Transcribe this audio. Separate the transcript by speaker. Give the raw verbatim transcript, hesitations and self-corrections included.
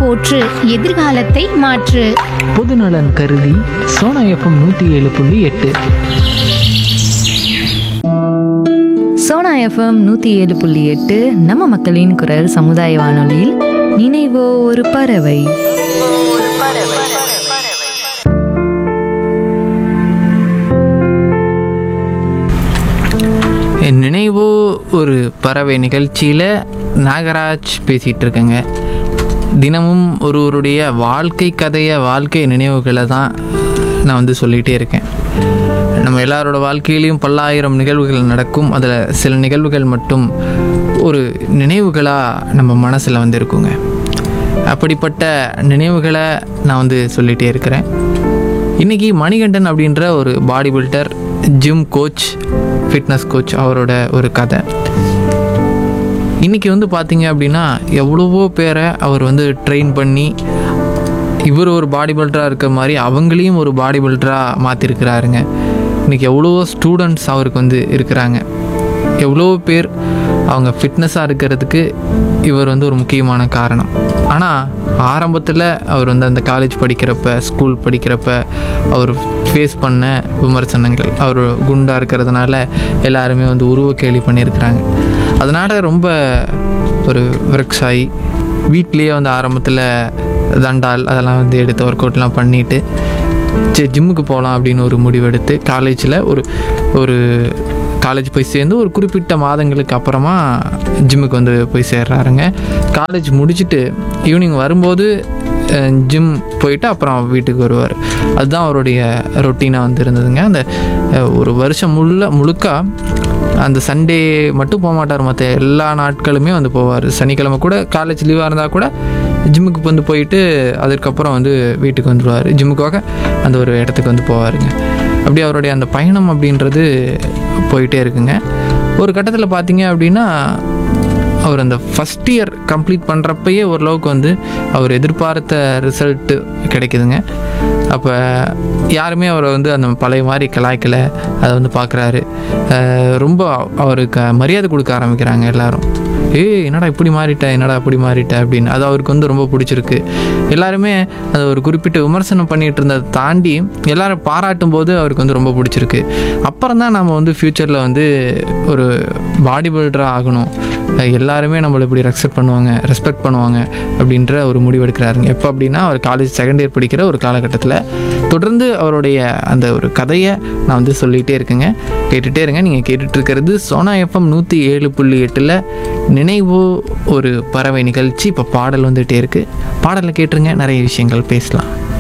Speaker 1: போற்று, எதிர்காலத்தை மாற்று.
Speaker 2: பொதுநலன் கருதி சோனா எஃப்எம் நூற்றி ஏழு புள்ளி எட்டு.
Speaker 3: சோனா எஃப்எம் நூற்றி ஏழு புள்ளி எட்டு நம்ம மக்களின் குரல் சமுதாய வானொலியில் நினைவோ ஒரு பறவை.
Speaker 2: என் நினைவோ ஒரு பறவை நிகழ்ச்சியில் நாகராஜ் பேசிகிட்டு இருக்கேங்க. தினமும் ஒருவருடைய வாழ்க்கை கதையை, வாழ்க்கை நினைவுகளை தான் நான் வந்து சொல்லிகிட்டே இருக்கேன். நம்ம எல்லாரோட வாழ்க்கையிலையும் பல்லாயிரம் நிகழ்வுகள் நடக்கும். அதில் சில நிகழ்வுகள் மட்டும் ஒரு நினைவுகளாக நம்ம மனசில் வந்து இருக்குங்க. அப்படிப்பட்ட நினைவுகளை நான் வந்து சொல்லிகிட்டே இருக்கிறேன். இன்றைக்கி மணிகண்டன் அப்படின்ற ஒரு body builder, gym coach, fitness coach, அவரோட ஒரு கதை. இன்றைக்கி வந்து பார்த்திங்க அப்படின்னா எவ்வளவோ பேரை அவர் வந்து ட்ரெயின் பண்ணி இவர் ஒரு பாடி பில்டராக இருக்கிற மாதிரி அவங்களையும் ஒரு பாடி பில்டராக மாற்றிருக்கிறாருங்க. இன்றைக்கி எவ்வளவோ ஸ்டூடெண்ட்ஸ் அவருக்கு வந்து இருக்கிறாங்க. எவ்வளோ பேர் அவங்க ஃபிட்னஸாக இருக்கிறதுக்கு இவர் வந்து ஒரு முக்கியமான காரணம். ஆனால் ஆரம்பத்தில் அவர் வந்து அந்த காலேஜ் படிக்கிறப்ப, ஸ்கூல் படிக்கிறப்ப அவர் ஃபேஸ் பண்ண விமர்சனங்கள், அவர் குண்டாக இருக்கிறதுனால எல்லாருமே வந்து உருவ கேலி பண்ணியிருக்கிறாங்க. அதனால் ரொம்ப ஒரு விரக்ஷாயி வீட்லேயே வந்து ஆரம்பத்தில் தண்டால் அதெல்லாம் வந்து எடுத்து ஒர்க் அவுட்லாம் பண்ணிவிட்டு சரி ஜிம்முக்கு போகலாம் அப்படின்னு ஒரு முடிவெடுத்து காலேஜில் ஒரு ஒரு காலேஜ் போய் சேர்ந்து ஒரு குறிப்பிட்ட மாதங்களுக்கு அப்புறமா ஜிம்முக்கு வந்து போய் சேர்றாருங்க. காலேஜ் முடிச்சுட்டு ஈவினிங் வரும்போது ஜிம் போயிட்டு அப்புறம் வீட்டுக்கு வருவார். அதுதான் அவருடைய ரொட்டீனாக வந்து இருந்ததுங்க. அந்த ஒரு வருஷம் முள்ள முழுக்க அந்த சண்டே மட்டும் போக மாட்டார், மற்ற எல்லா நாட்களுமே வந்து போவார். சனிக்கிழமை கூட காலேஜ் லீவாக இருந்தால் கூட ஜிம்முக்கு வந்து போயிட்டு அதுக்கப்புறம் வந்து வீட்டுக்கு வந்துடுவார். ஜிம்முக்காக அந்த ஒரு இடத்துக்கு வந்து போவாருங்க. அப்படி அவருடைய அந்த பயணம் அப்படின்றது போயிட்டே இருக்குங்க. ஒரு கட்டத்தில் பார்த்தீங்க அப்படின்னா அவர் அந்த ஃபஸ்ட் இயர் கம்ப்ளீட் பண்ணுறப்பயே ஓரளவுக்கு வந்து அவர் எதிர்பார்த்த ரிசல்ட்டு கிடைக்குதுங்க. அப்போ யாருமே அவரை வந்து அந்த பழைய மாதிரி கலாய்க்கலை, அதை வந்து பார்க்குறாரு. ரொம்ப அவருக்கு மரியாதை கொடுக்க ஆரம்பிக்கிறாங்க எல்லாரும். ஏய் என்னடா இப்படி மாறிட்ட, என்னடா இப்படி மாறிட்ட அப்படின்னு. அது அவருக்கு வந்து ரொம்ப பிடிச்சிருக்கு. எல்லாருமே அதை ஒரு குறிப்பிட்ட விமர்சனம் பண்ணிகிட்டு இருந்ததை தாண்டி எல்லாரும் பாராட்டும் போது அவருக்கு வந்து ரொம்ப பிடிச்சிருக்கு. அப்புறம் தான் நம்ம வந்து ஃப்யூச்சரில் வந்து ஒரு பாடி பில்டராக ஆகணும், எல்லாருமே நம்மளை இப்படி ரெஸ்பெக்ட் பண்ணுவாங்க ரெஸ்பெக்ட் பண்ணுவாங்க அப்படின்ற ஒரு முடிவு எடுக்கிறாருங்க. எப்போ அப்படின்னா அவர் காலேஜ் செகண்ட் இயர் படிக்கிற ஒரு காலகட்டத்தில். தொடர்ந்து அவருடைய அந்த ஒரு கதையை நான் வந்து சொல்லிகிட்டே இருக்கேங்க. கேட்டுகிட்டே இருங்க. நீங்கள் கேட்டுட்ருக்கிறது சோனா எஃப்எம் நூற்றி ஏழு புள்ளி எட்டில் நினைவு ஒரு பறவை நிகழ்ச்சி. இப்போ பாடல் வந்துகிட்டே இருக்குது. பாடலை கேட்டுருங்க, நிறைய விஷயங்கள் பேசலாம்.